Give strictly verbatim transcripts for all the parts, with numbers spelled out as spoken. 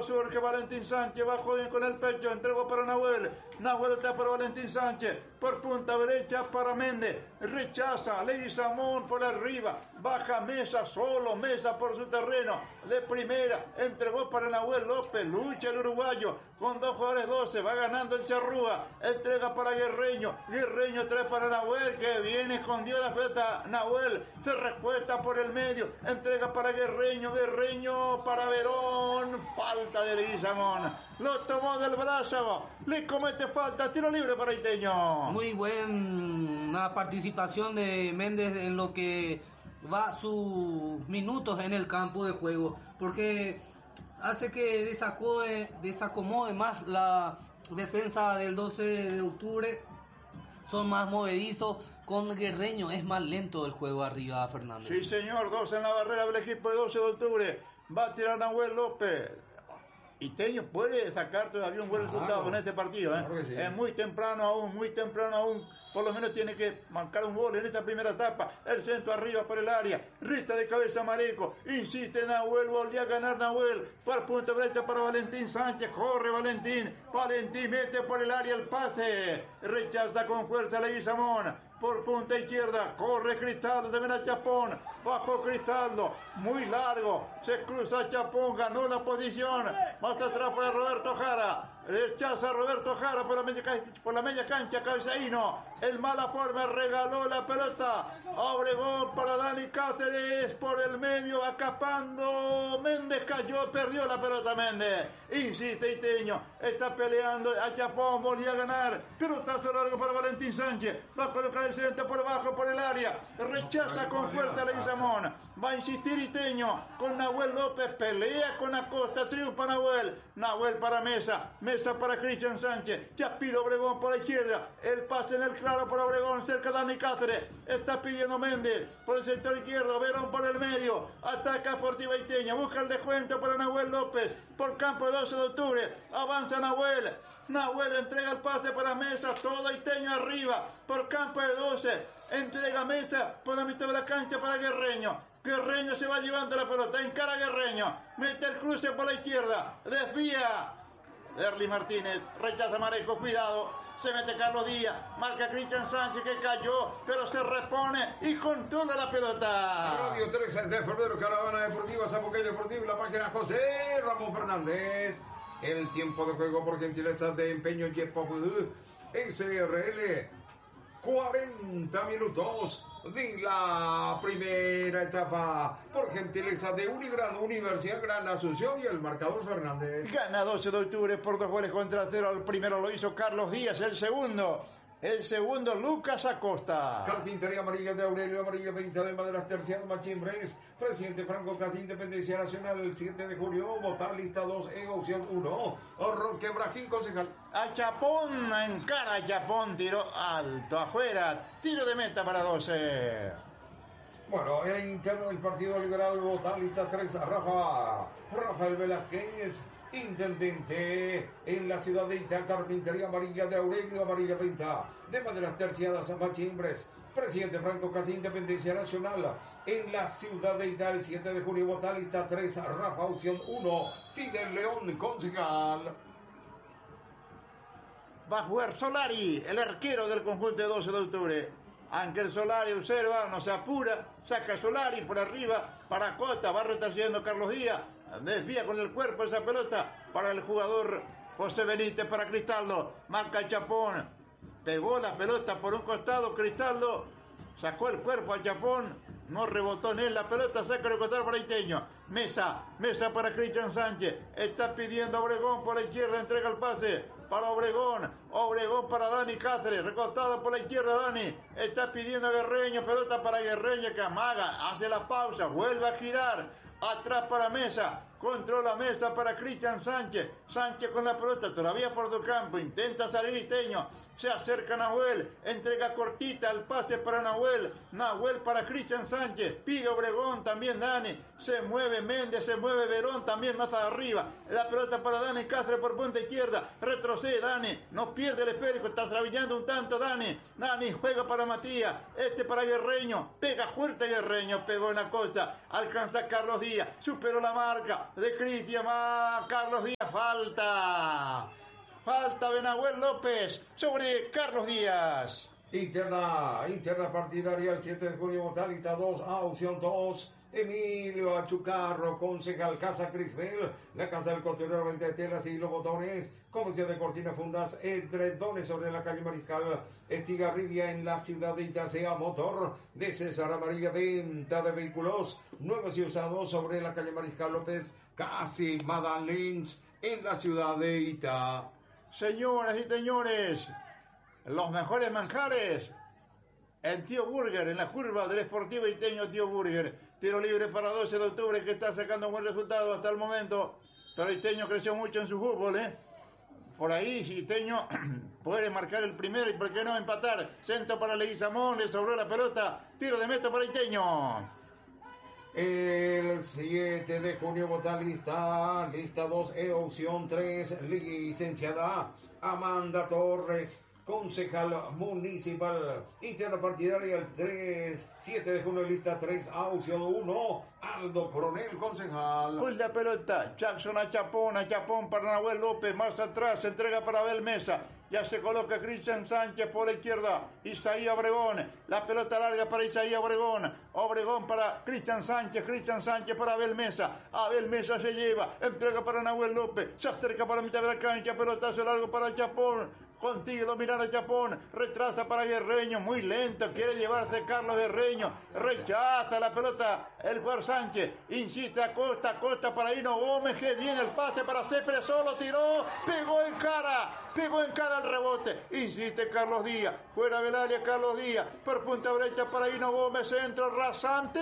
surge Valentín Sánchez, bajó bien con el pecho, entregó para Nahuel. Nahuel está para Valentín Sánchez, por punta derecha para Méndez, rechaza Leguizamón por arriba, baja Mesa solo, Mesa por su terreno, de primera, entregó para Nahuel López, lucha el uruguayo, con dos jugadores doce, va ganando el Charrúa, entrega para Guerreño, Guerreño trae para Nahuel, que viene, escondió la pelota, Nahuel se recuesta por el medio, entrega para Guerreño, Guerreño para Verón, falta de Leguizamón, lo tomó del brazo, le comete falta, tiro libre para Iteño. Muy buena participación de Méndez en lo que va sus minutos en el campo de juego, porque hace que desacode, desacomode más la defensa del doce de octubre, son más movedizos, con Guerreño es más lento el juego arriba, Fernández. Sí señor, dos en la barrera del equipo de doce de octubre, va a tirar Nahuel López. Iteño puede sacar todavía un buen claro, resultado en este partido, ¿eh? Claro sí. Es muy temprano aún, muy temprano aún. Por lo menos tiene que marcar un gol en esta primera etapa. El centro arriba por el área. Rita de cabeza Mareco. Insiste Nahuel. Volvió a ganar Nahuel. Por punta derecha para Valentín Sánchez. Corre Valentín. Valentín mete por el área el pase. Rechaza con fuerza Leguizamón. Por punta izquierda. Corre Cristaldo. También a Chapón. Bajo Cristaldo. Muy largo. Se cruza Chapón. Ganó la posición. Más atrás para Roberto Jara. Rechaza Roberto Jara por la media, por la media cancha. Cabezahino. El mala forma regaló la pelota. Obregón para Dani Cáceres por el medio, acapando. Méndez cayó, perdió la pelota Méndez. Insiste Iteño, está peleando a Chapón, volvió a ganar. Pelotazo largo para Valentín Sánchez. Va a colocar el centro por abajo por el área. Rechaza con fuerza Leguizamón. Va a insistir Iteño con Nahuel López. Pelea con Acosta, triunfa Nahuel. Nahuel para Mesa. Mesa para Cristian Sánchez. Ya pide Obregón por la izquierda. El pase en el claro para Obregón, cerca de Dani Cáceres, está pidiendo Méndez por el sector izquierdo, Verón por el medio, ataca Sportiva Iteño, busca el descuento para Nahuel López, por campo de doce de octubre, avanza Nahuel, Nahuel entrega el pase para Mesa, todo Iteño arriba, por campo de doce, entrega Mesa, por la mitad de la cancha para Guerreño, Guerreño se va llevando la pelota, encara Guerreño, mete el cruce por la izquierda, desvía, Derly Martínez, rechaza Mareco, cuidado, se mete Carlos Díaz, marca Cristian Sánchez que cayó, pero se repone y controla la pelota. Radio trece de febrero, Caravana Deportiva, Zapucay Deportivo, la página José Ramón Fernández. El tiempo de juego por gentileza de Empeño Yepop S R L. cuarenta minutos de la primera etapa por gentileza de Unigran, Universidad Gran Asunción y el marcador Fernández. Gana doce de octubre por dos goles contra cero. El primero lo hizo Carlos Díaz, el segundo, el segundo Lucas Acosta. Carpintería Amarilla de Aurelio, Amarilla veinte de Maderas Terciadas Machimbres, Presidente Franco Casi, Independencia Nacional, el siete de julio, votar lista dos en opción uno, Roque Brajín, concejal. A Chapón, encara a Chapón, tiro alto, afuera, tiro de meta para doce. Bueno, en interno del Partido Liberal, votar lista tres, a Rafa, Rafael Velázquez, intendente en la ciudad de Itá, Carpintería Amarilla de Aurelio, Amarilla veinte de Maderas Terciadas a Machimbres, Presidente Franco Casi, Independencia Nacional en la ciudad de Itá, el siete de julio, votar lista tres, a Rafa, opción uno, Fidel León, concejal. Va a jugar Solari, el arquero del conjunto de doce de octubre. Ángel Solari observa, no se apura, saca Solari por arriba para Costa, va retrocediendo Carlos Díaz, desvía con el cuerpo esa pelota para el jugador José Benítez, para Cristaldo, marca Chapón, pegó la pelota por un costado, Cristaldo sacó el cuerpo a Chapón, no rebotó en él la pelota, saca el costado para Iteño, Mesa, Mesa para Cristian Sánchez, está pidiendo a Obregón por la izquierda, entrega el pase para Obregón, Obregón para Dani Cáceres, recortado por la izquierda Dani, está pidiendo a Guerreño, pelota para Guerreño que amaga, hace la pausa, vuelve a girar, atrás para Mesa, controla Mesa para Cristian Sánchez, Sánchez con la pelota todavía por su campo, intenta salir Iteño, se acerca Nahuel, entrega cortita el pase para Nahuel, Nahuel para Cristian Sánchez, pide Obregón, también Dani, se mueve Méndez, se mueve Verón, también más arriba, la pelota para Dani Cáceres por punta izquierda, retrocede Dani, no pierde el esférico, está trabillando un tanto Dani, Dani juega para Matías, este para Guerreño, pega fuerte Guerreño, pegó en la costa, alcanza Carlos Díaz, superó la marca de Cristian, Carlos Díaz, falta, falta de Nahuel López sobre Carlos Díaz. Interna, interna partidaria el siete de junio, Botalista dos, opción dos. Emilio Achucarro, concejal Casa Crisbel, la Casa del Costurero, venta de telas y los botones, comercio de cortinas, fundas, edredones sobre la calle Mariscal Estigarribia en la ciudad de Itasea, motor de César Amarilla, venta de vehículos nuevos y usados sobre la calle Mariscal López, casi Madalens en la ciudad de Ita. Señoras y señores, los mejores manjares en Tío Burger, en la curva del Sportivo Iteño Tío Burger. Tiro libre para doce de octubre, que está sacando un buen resultado hasta el momento. Pero Iteño creció mucho en su fútbol, ¿eh? Por ahí, si Iteño puede marcar el primero y por qué no empatar. Centro para Leguizamón, le sobró la pelota. Tiro de meta para Iteño. El siete de junio, Botalista, lista dos, e opción tres, licenciada Amanda Torres, concejal municipal. Interna partidaria el tres, siete de junio, lista tres, a opción uno, Aldo Coronel, concejal. Pues la pelota, Jackson a Chapón, a Chapón para Nahuel López, más atrás, se entrega para Abel Mesa. Ya se coloca Cristian Sánchez por la izquierda, Isaías Obregón, la pelota larga para Isaías Obregón, Obregón para Cristian Sánchez, Cristian Sánchez para Abel Mesa, Abel Mesa se lleva, entrega para Nahuel López, se acerca para mitad de la cancha, pelotazo largo para Chapón, contigo dominar a Chapón, retrasa para Guerreño, muy lento, quiere llevarse Carlos Guerreño, rechaza la pelota el jugador Sánchez, insiste a Costa, a Costa para Hino Gómez, que viene el pase para Céspedes, solo tiró, pegó en cara, pegó en cara el rebote, insiste Carlos Díaz, fuera del área Carlos Díaz, por punta derecha para Hino Gómez, centro rasante,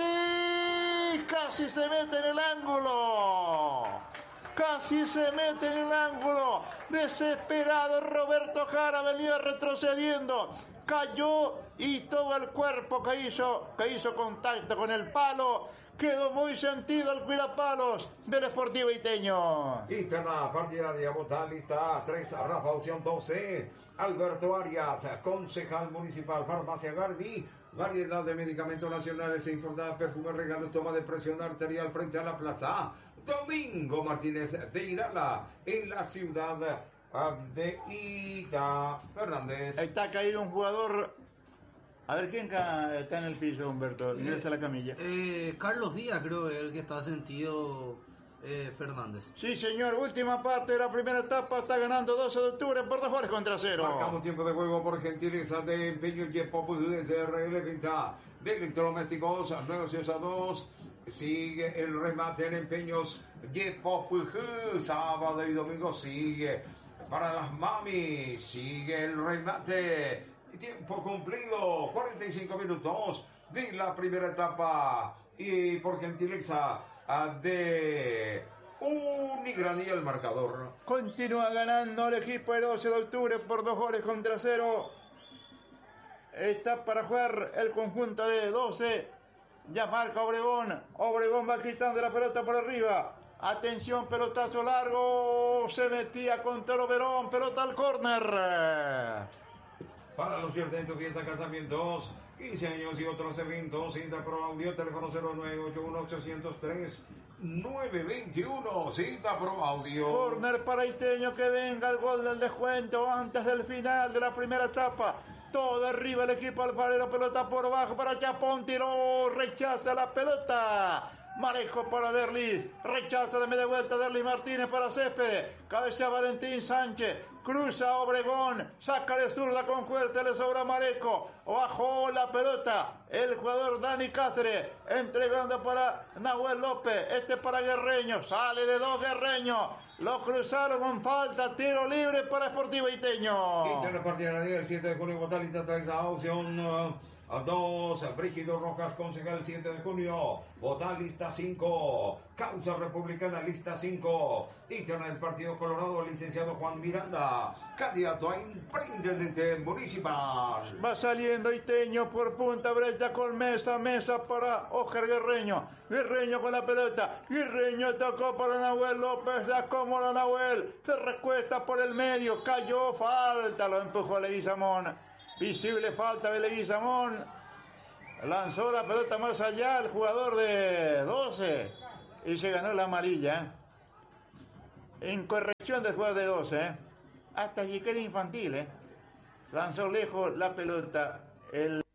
casi se mete en el ángulo. Casi se mete en el ángulo. Desesperado Roberto Jara venía retrocediendo. Cayó y todo el cuerpo que hizo, que hizo contacto con el palo. Quedó muy sentido el cuidapalos del Sportivo Iteño. Interna partidaria, Botalista tres, Rafa opción doce, Alberto Arias, concejal municipal, Farmacia Garbi, variedad de medicamentos nacionales e importadas, perfumes, regalos, toma de presión arterial frente a la plaza Domingo Martínez de Irala, en la ciudad de Ita. Fernández. Está caído un jugador. A ver, ¿quién está en el piso, Humberto? Ingresa a la camilla. Eh, Carlos Díaz, creo, es el que está sentido, eh, Fernández. Sí, señor. Última parte de la primera etapa. Está ganando doce de octubre por dos goles contra cero. Marcamos tiempo de juego por gentileza de Empeño Yepop S R L, venta de electrodomésticos nuevos y usados. Sigue el remate en Empeños Yepop, sábado y domingo sigue para las mami, sigue el remate. Tiempo cumplido, cuarenta y cinco minutos de la primera etapa. Y por gentileza de Unigrani el marcador. Continúa ganando el equipo de doce de octubre por dos goles contra cero. Está para jugar el conjunto de doce. Ya marca Obregón. Obregón va quitando la pelota por arriba. Atención, pelotazo largo. Se metía contra el Verón. Pelota al córner. Para los eventos, fiesta, casamientos, quince años y otros eventos, Cinta Pro Audio, teléfono cero nueve ocho uno ocho cero tres nueve dos uno, Cinta Pro Audio. Corner para Iteño, que venga el gol del descuento antes del final de la primera etapa. Todo arriba el equipo alfarero, pelota por abajo para Chapón, tiró, rechaza la pelota. Marejo para Derlis, rechaza de media vuelta Derlis Martínez para Céspedes, cabecea Valentín Sánchez, cruza Obregón, saca de zurda con fuerza, le sobra Marejo, bajó la pelota, el jugador Dani Cáceres, entregando para Nahuel López, este para Guerreño, sale de dos Guerreño, lo cruzaron con falta, tiro libre para Sportivo Iteño. Interna partida del siete de junio, Botalista tres, a opción uh, dos. Brígido Rojas, concejal siete de junio. Votar lista cinco. Causa Republicana lista cinco. Interna del Partido Colorado, licenciado Juan Miranda, candidato a intendente municipal. Va saliendo Iteño por punta brecha con Mesa, Mesa para Oscar Guerreño. Guerreño con la pelota. Guerreño tocó para Nahuel López. La cómoda Nahuel. Se recuesta por el medio. Cayó, falta. Lo empujó Leguizamón. Visible falta de Leguizamón. Lanzó la pelota más allá el jugador de doce. Y se ganó la amarilla. Incorrección del jugador de doce. ¿eh? Hasta allí que era infantil. ¿eh? Lanzó lejos la pelota. El